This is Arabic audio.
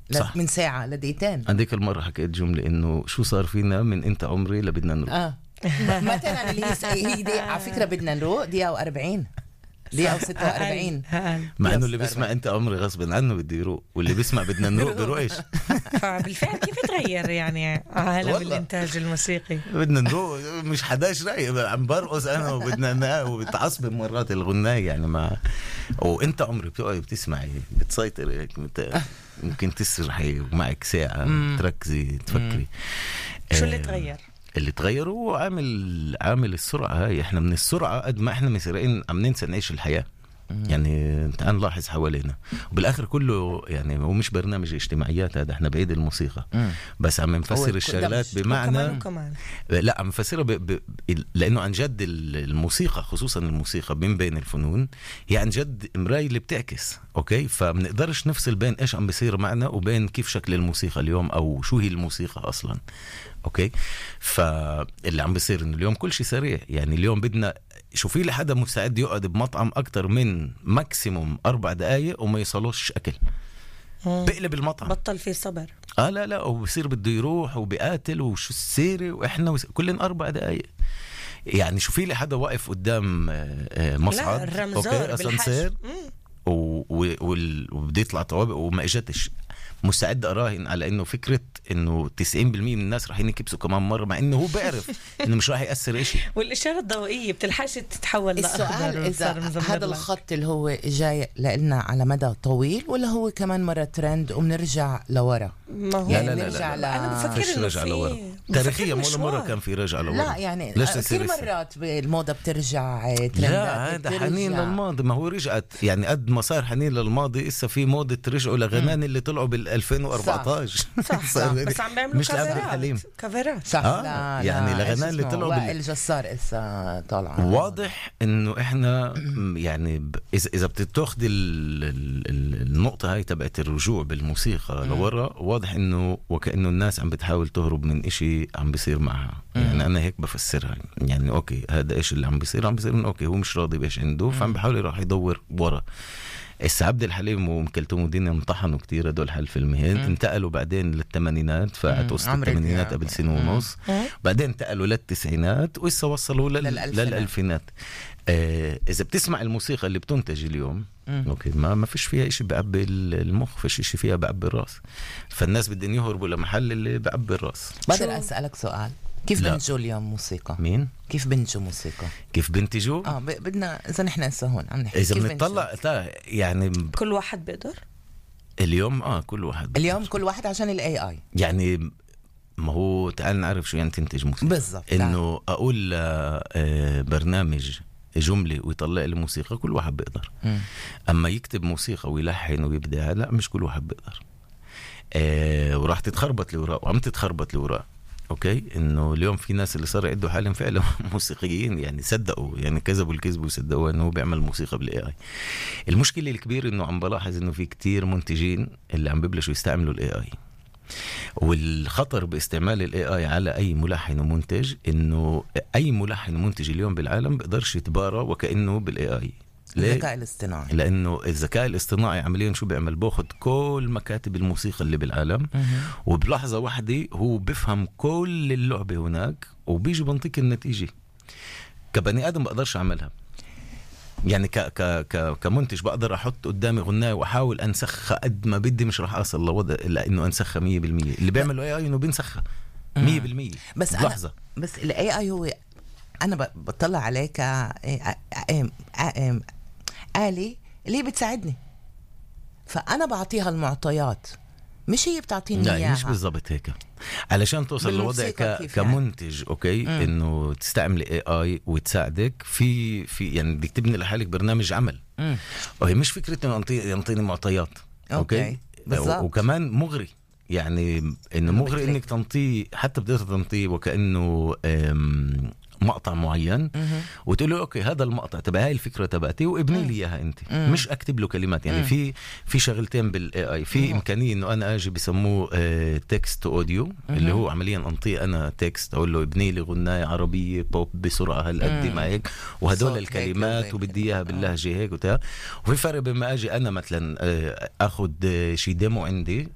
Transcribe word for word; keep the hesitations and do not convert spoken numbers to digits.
صح. من ساعة لدقيقتين. هذيك المرة حكيت جملة إنه شو صار فينا من أنت عمري لبدنا نروح. آه. مثلا اللي هي, هي دي على فكرة بدنا نروح دقيقة وأربعين دقيقة وستة وأربعين. مع إنه اللي بيسمع أنت عمري غصب عنه بده يروح، واللي بيسمع بدنا نروح بيروحش. فبالفعل كيف تغير يعني عالم الإنتاج الموسيقي؟ بدنا نروح مش حداش رأي عم برقص أنا وبدنا نا وبتعصب مرات الغناء يعني مع وأنت عمري بتقعد بتسمعي بتسيطر هيك ممكن تسرحي ومعك ساعة تركزي تفكري. شو اللي تغير؟ اللي تغير هو عامل عامل السرعة هاي. احنا من السرعة قد ما احنا مسرقين عم ننسى نعيش الحياة. يعني تعال نلاحظ حوالينا وبالاخر كله يعني هو مش برنامج اجتماعيات هذا، احنا بعيد الموسيقى مم. بس عم نفسر الشغلات بمعنى وكمان وكمان. لا عم نفسرها ب... ب... لانه عن جد الموسيقى خصوصا الموسيقى من بين الفنون هي عن جد مراية اللي بتعكس. اوكي فمنقدرش نفصل بين ايش عم بيصير معنا وبين كيف شكل الموسيقى اليوم او شو هي الموسيقى اصلا. اوكي فاللي عم بيصير انه اليوم كل شيء سريع. يعني اليوم بدنا شو في لحدا مستعد يقعد بمطعم أكتر من ماكسيموم أربع دقايق وما يصلوش أكل بقلب المطعم بطل فيه صبر. آه لا لا وبصير بده يروح وبيقاتل وشو السيرة وإحنا وس... كلنا أربع دقايق. يعني شو في لحدا واقف قدام مصعد أوكي أسانسير وبده يطلع طوابق وما إجتش مستعد أراهن على إنه فكرة إنه تسعين بالمية من الناس راح ينكبسوا كمان مرة مع إنه هو بيعرف إنه مش راح يأثر إشي. والإشارة الضوئية بتلحقش تتحول السؤال إذا هذا الخط اللي هو جاي لنا على مدى طويل ولا هو كمان مرة ترند وبنرجع لورا. ما هو يعني لا لا لا, لا, لا. أنا بفكر رجع لورا تاريخيا ولا مرة كان في رجع لورا. لا يعني كل مرات الموضة بترجع ترندات. لا هذا حنين للماضي. ما هو رجعت يعني قد ما صار حنين للماضي إسا في موضة رجعوا لغنان اللي طلعوا بال ألفين وأربعتاشر. صح, صح. بس عم بيعملوا كافرات كافرات صح. آه. لا يعني الأغاني اللي طلعوا بال... الجسار إسا طالعة واضح إنه إحنا يعني ب... إذا إذا بتتاخد ال... ال... النقطة هاي تبعت الرجوع بالموسيقى لورا واضح إنه وكأنه الناس عم بتحاول تهرب من إشي عم بيصير معها. يعني أنا هيك بفسرها يعني أوكي هذا إيش اللي عم بيصير عم بيصير إنه أوكي هو مش راضي بإيش عنده فعم بحاول يروح يدور ورا. عبد الحليم وأم كلثوم ودينا امتحنوا كتير هدول هالفيلمين. انتقلوا بعدين للثمانينات فقعت وسط الثمانينات قبل سنة ونص بعدين انتقلوا للتسعينات وإسا وصلوا لل... للألفينات. آه إذا بتسمع الموسيقى اللي بتنتج اليوم مم. أوكي ما ما فيش فيها إشي بعبي المخ فيش إشي فيها بعبي الراس فالناس بدهم يهربوا لمحل اللي بعبي الراس. بقدر أسألك سؤال كيف بنتجوا اليوم موسيقى؟ مين؟ كيف بنتجوا موسيقى؟ كيف بنتجوا؟ اه ب... بدنا إذا نحن هسه هون عم نحكي إذا بنطلع يعني كل واحد بيقدر؟ اليوم آه كل واحد بيقدر. اليوم كل واحد عشان ال إيه آي يعني ما هو تعال نعرف شو يعني تنتج موسيقى بالضبط. إنه أقول آه برنامج جملة ويطلع لي موسيقى كل واحد بيقدر. م. أما يكتب موسيقى ويلحن ويبدأ لا مش كل واحد بيقدر. آه وراح تتخربط لوراء وعم تتخربط لوراء. اوكي انه اليوم في ناس اللي صار عندهم حالهم فعلا موسيقيين يعني صدقوا يعني كذبوا الكذب وصدقوا انه هو بيعمل موسيقى بالاي اي. المشكله الكبيره انه عم بلاحظ انه في كتير منتجين اللي عم ببلشوا يستعملوا الاي اي. والخطر باستعمال الاي اي على اي ملحن ومنتج انه اي ملحن ومنتج اليوم بالعالم بيقدرش يتبارى وكانه بالاي اي. الذكاء الاصطناعي لانه الذكاء الاصطناعي عمليا شو بيعمل باخد كل مكاتب الموسيقى اللي بالعالم وبلحظه واحده هو بفهم كل اللعبه هناك وبيجي بنطيك النتيجه. كبني ادم بقدرش اعملها يعني ك ك ك كمنتج بقدر احط قدامي غنايه واحاول انسخها قد ما بدي مش راح اصل لوضع الا انه انسخها مية بالمية. اللي بيعمل اي اي انه بينسخها مية بالمية بس لحظه. بس الاي اي هو انا بطلع عليك آلي اللي بتساعدني فأنا بعطيها المعطيات مش هي بتعطيني إياها. لا مش بالضبط هيك علشان توصل لوضع ك... كمنتج أوكي مم. إنه تستعمل إيه آي وتساعدك في في يعني بدك تبني لحالك برنامج عمل وهي مش فكرة إنه ينطيني معطيات أوكي, أوكي. بالضبط. وكمان مغري يعني إنه مغري إنك تنطيه حتى بدأت تنطيه وكأنه مقطع معين وتقول له اوكي هذا المقطع تبع هاي الفكره تبعتي وابني لي اياها انت مم. مش اكتب له كلمات يعني مم. في في شغلتين بالاي اي في مم. امكانيه انه انا اجي بسموه اه تكست اوديو اللي هو عمليا انطيه انا تكست اقول له ابني لي غنايه عربيه بوب بسرعه هالقد ما هيك وهدول الكلمات وبدي اياها باللهجه هيك وتا. وفي فرق بما اجي انا مثلا اه اخذ شي ديمو عندي